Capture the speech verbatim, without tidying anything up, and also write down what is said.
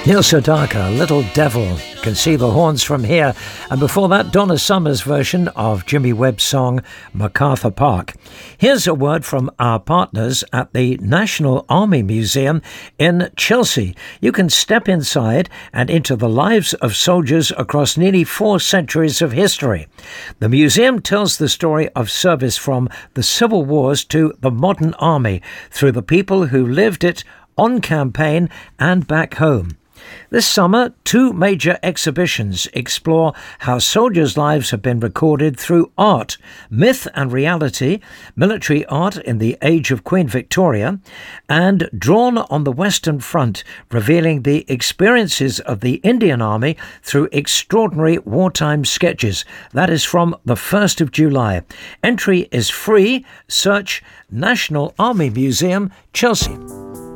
Neil Sedaka, Little Devil. You can see the horns from here. And before that, Donna Summer's version of Jimmy Webb's song, MacArthur Park. Here's a word from our partners at the National Army Museum in Chelsea. You can step inside and into the lives of soldiers across nearly four centuries of history. The museum tells the story of service from the Civil Wars to the modern army through the people who lived it on campaign and back home. This summer, two major exhibitions explore how soldiers' lives have been recorded through art, myth and reality, military art in the age of Queen Victoria, and Drawn on the Western Front, revealing the experiences of the Indian Army through extraordinary wartime sketches. That is from the first of July. Entry is free. Search National Army Museum, Chelsea.